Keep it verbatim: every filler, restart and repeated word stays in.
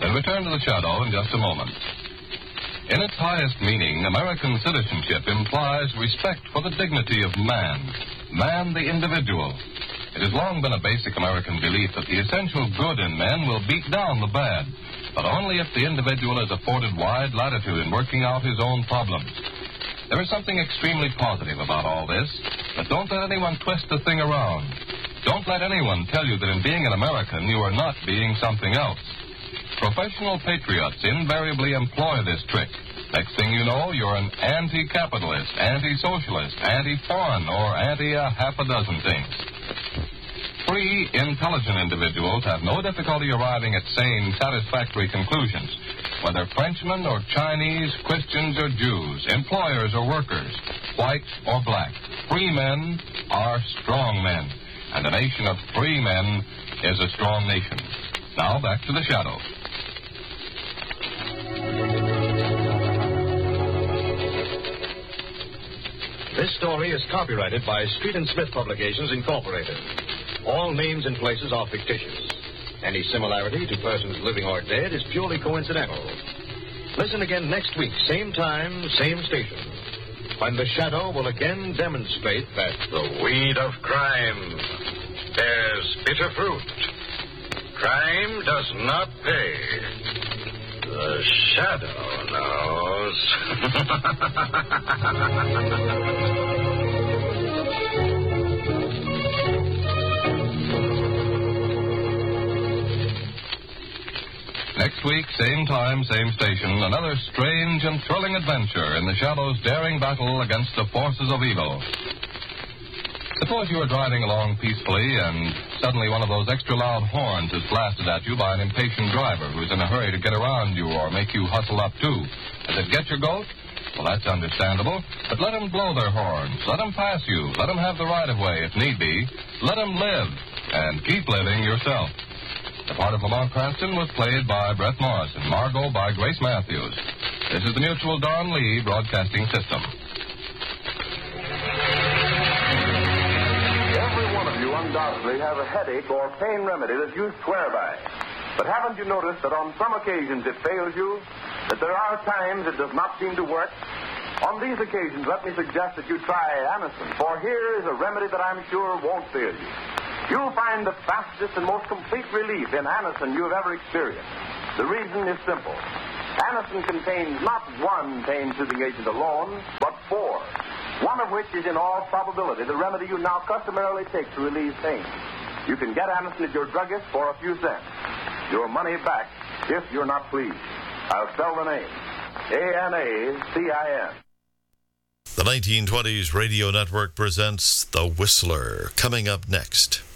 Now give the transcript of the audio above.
We'll return to the shadow in just a moment. In its highest meaning, American citizenship implies respect for the dignity of man, man the individual. It has long been a basic American belief that the essential good in men will beat down the bad, but only if the individual is afforded wide latitude in working out his own problems. There is something extremely positive about all this, but don't let anyone twist the thing around. Don't let anyone tell you that in being an American, you are not being something else. Professional patriots invariably employ this trick. Next thing you know, you're an anti-capitalist, anti-socialist, anti-foreign, or anti-a-half a dozen things. Free, intelligent individuals have no difficulty arriving at sane, satisfactory conclusions. Whether Frenchmen or Chinese, Christians or Jews, employers or workers, white or black, free men are strong men. And a nation of free men is a strong nation. Now, back to the shadow. This story is copyrighted by Street and Smith Publications, Incorporated. All names and places are fictitious. Any similarity to persons living or dead is purely coincidental. Listen again next week, same time, same station, when the shadow will again demonstrate that the weed of crime bears bitter fruit. Crime does not pay. The shadow knows. Next week, same time, same station, another strange and thrilling adventure in the Shadow's daring battle against the forces of evil. Suppose you are driving along peacefully and suddenly one of those extra loud horns is blasted at you by an impatient driver who's in a hurry to get around you or make you hustle up too. Does it get your goat? Well, that's understandable, but let them blow their horns. Let them pass you. Let them have the right-of-way if need be. Let them live, and keep living yourself. The part of Lamont Cranston was played by Brett Morrison, Margot by Grace Matthews. This is the Mutual Don Lee Broadcasting System. Every one of you undoubtedly has a headache or pain remedy that you swear by. But haven't you noticed that on some occasions it fails you? That there are times it does not seem to work? On these occasions, let me suggest that you try Anacin, for here is a remedy that I'm sure won't fail you. You'll find the fastest and most complete relief in Anacin you have ever experienced. The reason is simple. Anacin contains not one pain-soothing agent alone, but four, one of which is in all probability the remedy you now customarily take to relieve pain. You can get Anacin at your druggist for a few cents. Your money back if you're not pleased. I'll spell the name. A N A C I N. The nineteen twenties Radio Network presents The Whistler, coming up next.